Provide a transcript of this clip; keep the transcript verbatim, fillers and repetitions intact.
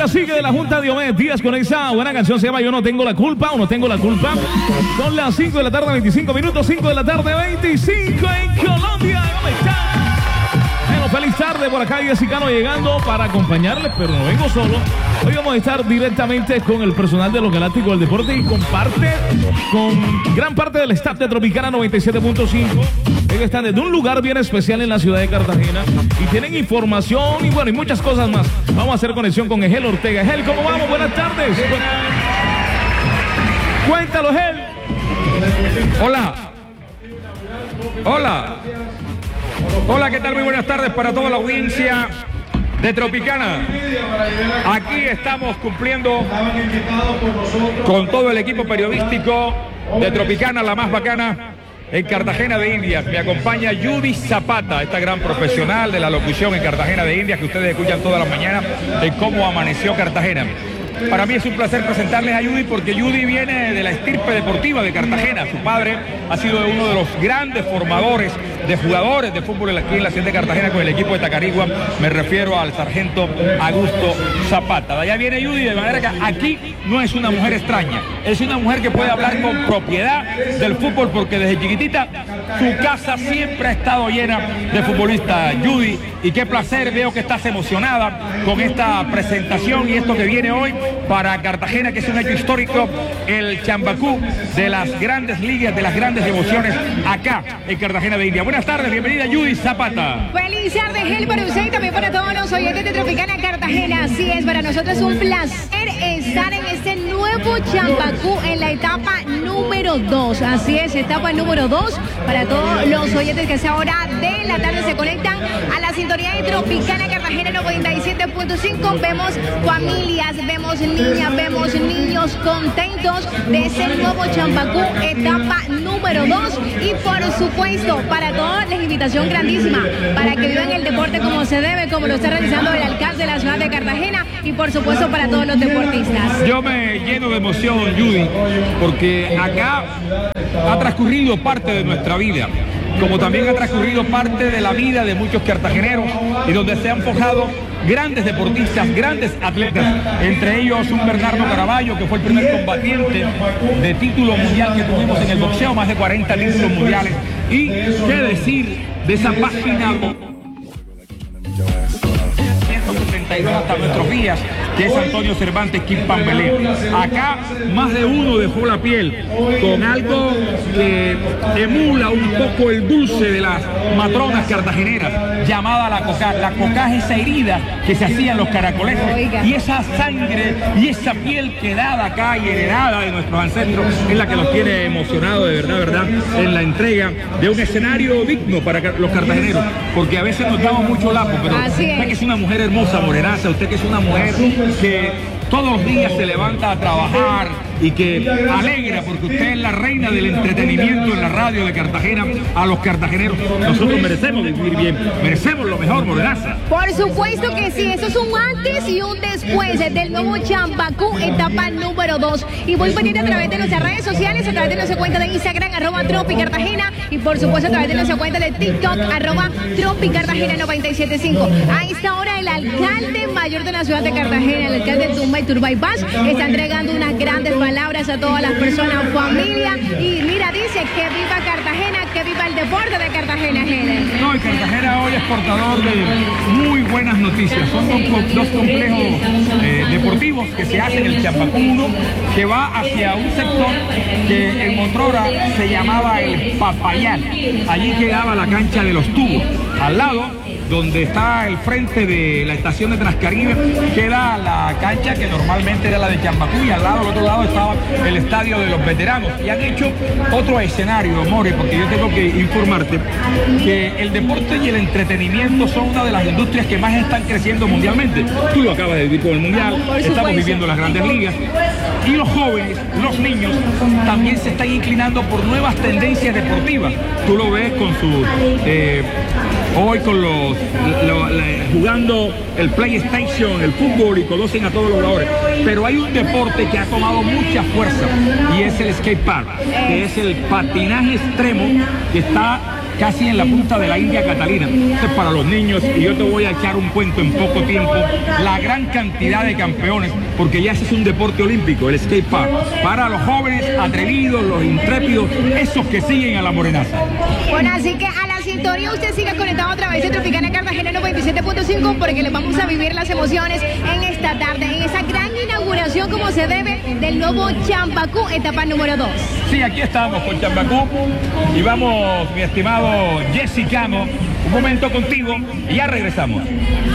cacique de la Junta Diomedes Díaz con esa buena canción, se llama Yo no tengo la culpa o no tengo la culpa. Son las cinco de la tarde, veinticinco minutos, cinco de la tarde, veinticinco en Colombia. ¿Cómo está? Bueno, feliz tarde por acá, Jessicano llegando para acompañarles, pero no vengo solo. Hoy vamos a estar directamente con el personal de los Galácticos del Deporte y comparte con gran parte del staff de Tropicana noventa y siete punto cinco. Ellos están desde un lugar bien especial en la ciudad de Cartagena y tienen información y bueno, y muchas cosas más. Vamos a hacer conexión con Egel Ortega. Egel, ¿cómo vamos? Buenas tardes. Cuéntalo, Egel. Hola. Hola. Hola, ¿qué tal? Muy buenas tardes para toda la audiencia de Tropicana. Aquí estamos cumpliendo con todo el equipo periodístico de Tropicana, la más bacana, en Cartagena de Indias. Me acompaña Judy Zapata, esta gran profesional de la locución en Cartagena de Indias que ustedes escuchan todas las mañanas de cómo amaneció Cartagena. Para mí es un placer presentarles a Judy porque Judy viene de la estirpe deportiva de Cartagena. Su padre ha sido uno de los grandes formadores de jugadores de fútbol aquí en la ciudad de Cartagena con el equipo de Tacarigua. Me refiero al sargento Augusto Zapata. De allá viene Judy, de manera que aquí no es una mujer extraña. Es una mujer que puede hablar con propiedad del fútbol porque desde chiquitita su casa siempre ha estado llena de futbolistas. Judy, y qué placer, veo que estás emocionada con esta presentación y esto que viene hoy para Cartagena, que es un hecho histórico, el Chambacú de las grandes ligas, de las grandes emociones acá en Cartagena de India. Buenas tardes, bienvenida Judy Zapata. Feliz tarde, Gel, para usted y también para todos los oyentes de Tropicana Cartagena. Así es, para nosotros es un placer estar en este nuevo Chambacú en la etapa número dos. Así es, etapa número dos para todos los oyentes que a esa hora de la tarde se conectan a la sintonía de Tropicana Cartagena noventa y siete punto cinco. Vemos familias, vemos niñas, vemos niños contentos de ese nuevo Chambacú, etapa número dos. Y por supuesto, para todos, la invitación grandísima para que vivan el deporte como se debe, como lo está realizando el alcalde de la ciudad de Cartagena y por supuesto para todos los deportistas. Yo me lleno de emoción, Judy, porque acá ha transcurrido parte de nuestra vida, como también ha transcurrido parte de la vida de muchos cartageneros y donde se han forjado grandes deportistas, grandes atletas, entre ellos un Bernardo Caraballo, que fue el primer combatiente de título mundial que tuvimos en el boxeo, más de cuarenta títulos mundiales. Y qué decir de esa página ciento setenta y dos hasta nuestros días, que es Antonio Cervantes Quimpambelé. Acá más de uno dejó la piel con algo que emula un poco el dulce de las matronas cartageneras, llamada la coca. La coca es esa herida que se hacía en los caracoleses. Oiga. Y esa sangre y esa piel quedada acá y heredada de nuestros ancestros es la que los tiene emocionados de verdad, verdad, en la entrega de un escenario digno para los cartageneros, porque a veces nos damos mucho lapo, pero usted que es una mujer hermosa, morenaza, usted que es una mujer que todos los días se levanta a trabajar y que alegra porque usted es la reina del entretenimiento en la radio de Cartagena. A los cartageneros nosotros merecemos vivir bien, merecemos lo mejor, morenaza. Por supuesto que sí, eso es un antes y un después del nuevo Chambacú, etapa número dos. Y voy pendiente a través de nuestras redes sociales, a través de nuestra cuenta de Instagram, arroba Tropicartagena, y por supuesto a través de nuestra cuenta de TikTok, arroba Tropicartagena noventa y siete punto cinco. A esta hora el alcalde mayor de la ciudad de Cartagena, el alcalde Tumbay Turbay Paz, está entregando unas grandes palabras a todas las personas, familia, y mira, dice que viva Cartagena, que viva el deporte de Cartagena. No, y Cartagena hoy es portador de muy buenas noticias. Son dos, dos complejos eh, deportivos que se hacen, el Chambacú uno, que va hacia un sector que en Motrora se llamaba el Papayal. Allí quedaba la cancha de los tubos. Al lado, donde está el frente de la estación de Transcaribe, queda la cancha que normalmente era la de Chambacú, y al lado, al otro lado, estaba el estadio de los veteranos. Y han hecho otro escenario, More, porque yo tengo que informarte que el deporte y el entretenimiento son una de las industrias que más están creciendo mundialmente. Tú lo acabas de vivir con el Mundial, estamos viviendo las grandes ligas, y los jóvenes, los niños, también se están inclinando por nuevas tendencias deportivas. Tú lo ves con su... Eh, hoy con los... Lo, lo, jugando el PlayStation, el fútbol, y conocen a todos los jugadores. Pero hay un deporte que ha tomado mucha fuerza y es el skatepark, que es el patinaje extremo que está casi en la punta de la India Catalina. Esto es para los niños y yo te voy a echar un cuento en poco tiempo. La gran cantidad de campeones, porque ya ese es un deporte olímpico, el skate park, para los jóvenes atrevidos, los intrépidos, esos que siguen a la morenaza. Bueno, así que a la sintonía usted siga conectado a través de Tropicana Cartagena noventa y siete punto cinco porque les vamos a vivir las emociones en esta tarde, en esa gran inauguración como se debe del nuevo Champacú, etapa número dos. Sí, aquí estamos con Champacú y vamos, mi estimado Jessicano, un momento contigo y ya regresamos.